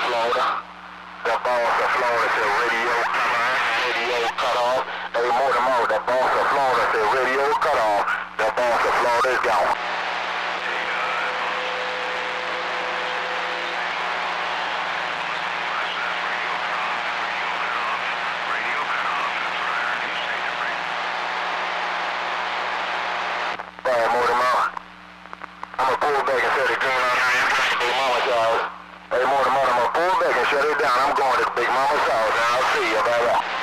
Florida. The boss of Florida said radio cut off. Radio cut off. Hey, more than more. The boss of Florida said radio cut off. The boss of Florida is gone. Alright, more than more. I'm gonna pull back and set the green on here. Big Mama's house. Hey, more than more. I'm gonna pull back and shut it down. I'm going to Big Mama's house, and I'll see you. Bye-bye.